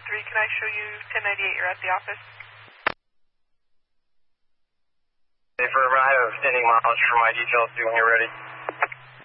Can I show you 1098? You're at the office. Hey, Furman, I have standing mileage for my details. See when you're ready.